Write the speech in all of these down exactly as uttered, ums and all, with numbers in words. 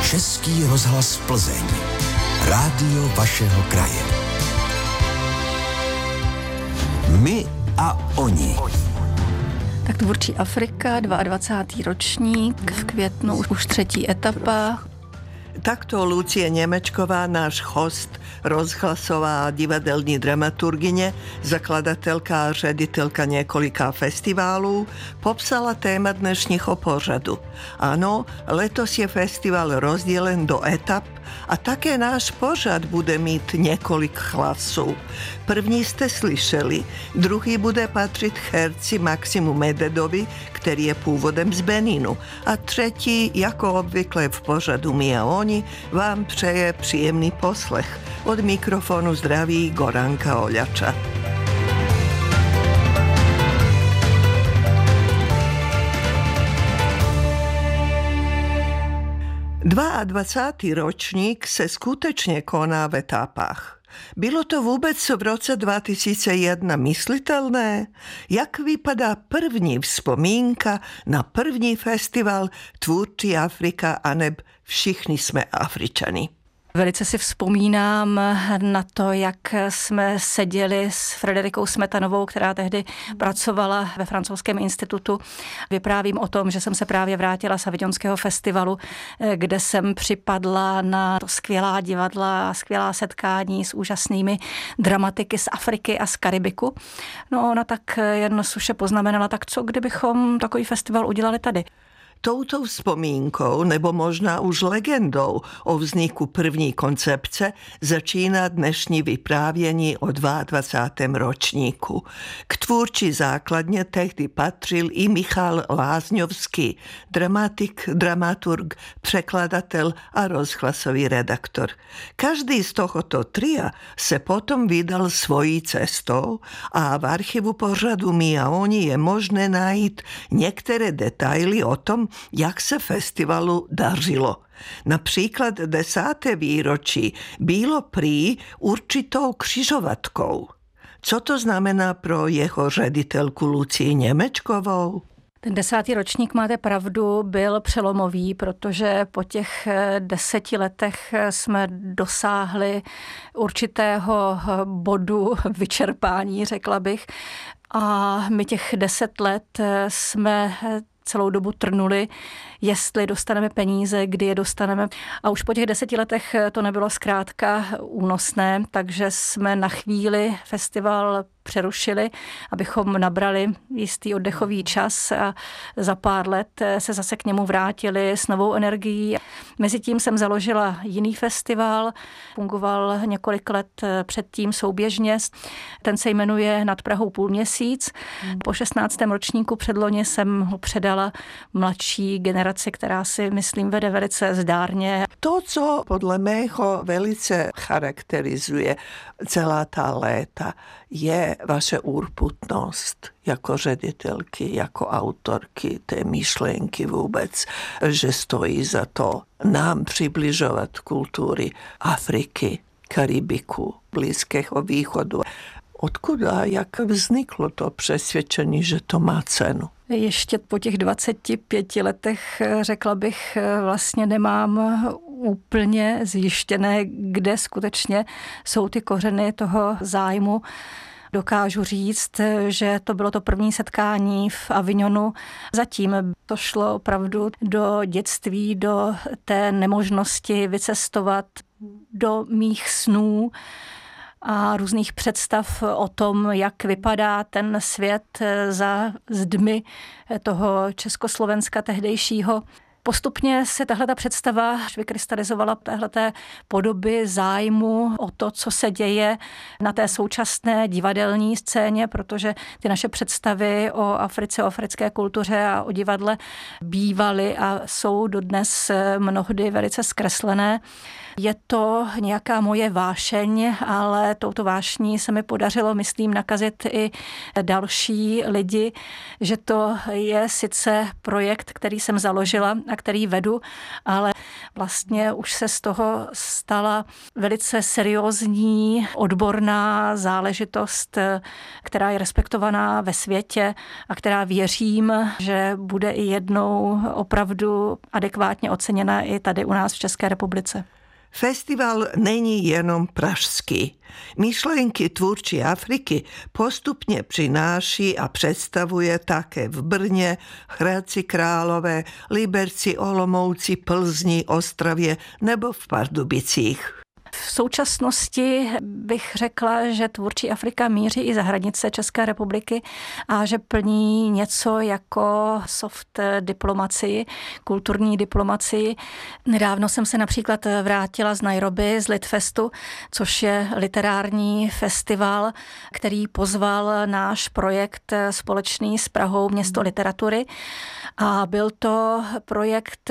Český rozhlas Plzeň. Rádio vašeho kraje. My a oni. Tak Tvůrčí Afrika, dvacátý druhý ročník, v květnu už třetí etapa. Takto Lucie Němečková, náš host, rozhlasová divadelní dramaturgyně, zakladatelka a ředitelka několika festivalů, popsala téma dnešního pořadu. Ano, letos je festival rozdělen do etap a také náš pořad bude mít několik hlasů. První jste slyšeli, druhý bude patřit herci Maximu Mededovi, který je původem z Beninu, a třetí, jako obvykle v pořadu My a oni, vám přeje příjemný poslech. Od mikrofonu zdraví Goranka Oljača. dvacátý druhý ročník se skutečně koná v etapách. Bylo to vůbec v roce dva tisíce jedna myslitelné? Jak vypadá první vzpomínka na první festival Tvůrčí Afrika aneb Všichni jsme Afričani? Velice si vzpomínám na to, jak jsme seděli s Frederikou Smetanovou, která tehdy pracovala ve francouzském institutu. Vyprávím o tom, že jsem se právě vrátila z Avignonského festivalu, kde jsem připadla na to skvělá divadla, skvělá setkání s úžasnými dramatiky z Afriky a z Karibiku. No ona tak jen suše poznamenala, tak co kdybychom takový festival udělali tady? Touto vzpomínkou, nebo možná už legendou o vzniku první koncepce začíná dnešní vyprávění o dvacátém druhém ročníku. K tvůrčí základně tehdy patřil i Michal Lázňovský, dramatik, dramaturg, překladatel a rozhlasový redaktor. Každý z tohoto tria se potom vydal svojí cestou a v archivu pořadu My a oni je možné najít některé detaily o tom, jak se festivalu dařilo. Například desáté výročí bylo prý určitou křižovatkou. Co to znamená pro jeho ředitelku Lucii Němečkovou? Ten desátý ročník, máte pravdu, byl přelomový, protože po těch deseti letech jsme dosáhli určitého bodu vyčerpání, řekla bych. A my těch deset let jsme celou dobu trnuli, jestli dostaneme peníze, kdy je dostaneme. A už po těch deseti letech to nebylo zkrátka únosné, takže jsme na chvíli festival přerušili, abychom nabrali jistý oddechový čas a za pár let se zase k němu vrátili s novou energií. Mezitím jsem založila jiný festival, fungoval několik let předtím souběžně. Ten se jmenuje Nad Prahou půlměsíc. Po šestnáctém ročníku předloni jsem ho předala mladší generaci, která si, myslím, vede velice zdárně. To, co podle mého velice charakterizuje celá ta léta, je vaše urputnost jako ředitelky, jako autorky té myšlenky vůbec, že stojí za to nám přibližovat kultury Afriky, Karibiku, Blízkého východu. Odkud a jak vzniklo to přesvědčení, že to má cenu? Ještě po těch dvaceti pěti letech, řekla bych, vlastně nemám úplně zjištěné, kde skutečně jsou ty kořeny toho zájmu. Dokážu říct, že to bylo to první setkání v Avignonu. Zatím to šlo opravdu do dětství, do té nemožnosti vycestovat, do mých snů a různých představ o tom, jak vypadá ten svět za zdmi toho Československa tehdejšího. Postupně se tahle ta představa vykrystalizovala téhleté podoby zájmu o to, co se děje na té současné divadelní scéně, protože ty naše představy o Africe, o africké kultuře a o divadle bývaly a jsou dodnes mnohdy velice zkreslené. Je to nějaká moje vášeň, ale touto vášní se mi podařilo, myslím, nakazit i další lidi, že to je sice projekt, který jsem založila a a který vedu, ale vlastně už se z toho stala velice seriózní odborná záležitost, která je respektovaná ve světě a která věřím, že bude i jednou opravdu adekvátně oceněna i tady u nás v České republice. Festival není jenom pražský. Myšlenky Tvůrčí Afriky postupně přináší a představuje také v Brně, Hradci Králové, Liberci, Olomouci, Plzni, Ostravě nebo v Pardubicích. V současnosti bych řekla, že Tvůrčí Afrika míří i za hranice České republiky a že plní něco jako soft diplomacii, kulturní diplomacii. Nedávno jsem se například vrátila z Nairobi, z Litfestu, což je literární festival, který pozval náš projekt společný s Prahou Město literatury. A byl to projekt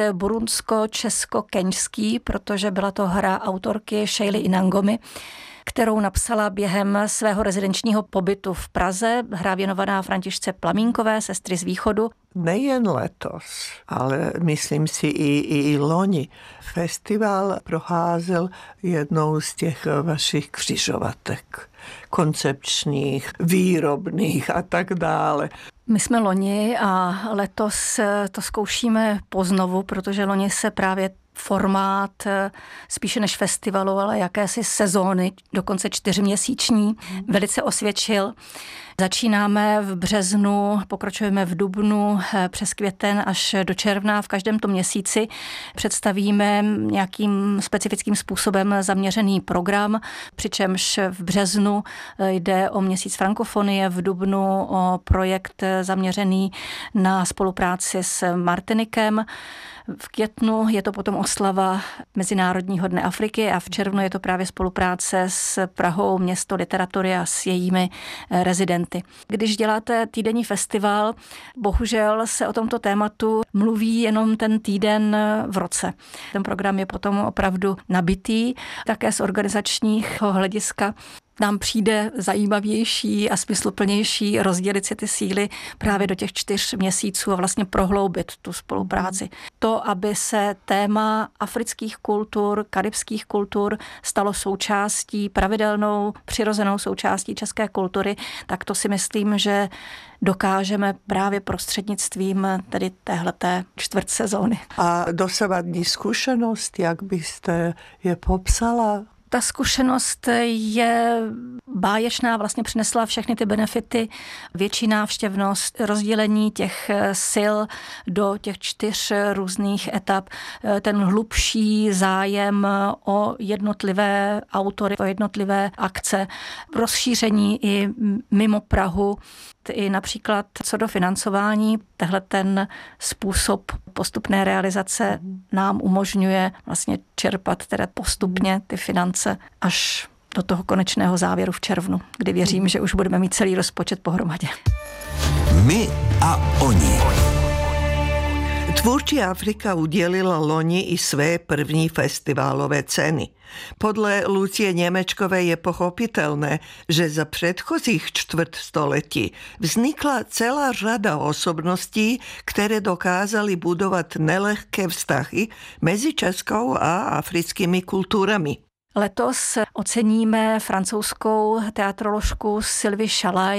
burundsko-česko-keňský, protože byla to hra autorky Sheily Inangomy, kterou napsala během svého rezidenčního pobytu v Praze, hra věnovaná Františce Plamínkové, sestry z východu. Nejen letos, ale myslím si i, i, i loni. Festival procházel jednou z těch vašich křižovatek, koncepčních, výrobných a tak dále. My jsme loni a letos to zkoušíme poznovu, protože loni se právě formát spíše než festivalu, ale jakési sezóny, dokonce čtyřměsíční, velice osvědčil. Začínáme v březnu, pokračujeme v dubnu, přes květen až do června. V každém tom měsíci představíme nějakým specifickým způsobem zaměřený program, přičemž v březnu jde o měsíc frankofonie, v dubnu o projekt zaměřený na spolupráci s Martinikem. V květnu je to potom oslava Mezinárodního dne Afriky a v červnu je to právě spolupráce s Prahou Město literatury a s jejími rezidenty. Když děláte týdenní festival, bohužel se o tomto tématu mluví jenom ten týden v roce. Ten program je potom opravdu nabitý, také z organizačního hlediska. Nám přijde zajímavější a smysluplnější rozdělit si ty síly právě do těch čtyř měsíců a vlastně prohloubit tu spolupráci. To, aby se téma afrických kultur, karibských kultur stalo součástí, pravidelnou, přirozenou součástí české kultury, tak to si myslím, že dokážeme právě prostřednictvím tedy téhleté čtvrt sezóny. A dosavadní zkušenost, jak byste je popsala? Ta zkušenost je báječná, vlastně přinesla všechny ty benefity, větší návštěvnost, rozdělení těch sil do těch čtyř různých etap, ten hlubší zájem o jednotlivé autory, o jednotlivé akce, rozšíření i mimo Prahu, i například co do financování, tehle ten způsob postupné realizace nám umožňuje vlastně čerpat teda postupně ty finance až do toho konečného závěru v červnu, kdy věřím, že už budeme mít celý rozpočet pohromadě. My a oni. Tvůrčí Afrika udělila loni i své první festivalové ceny. Podle Lucie Němečkové je pochopitelné, že za předchozích čtvrt století vznikla celá řada osobností, které dokázaly budovat nelehké vztahy mezi českou a africkými kulturami. Letos oceníme francouzskou teatroložku Sylvie Chalais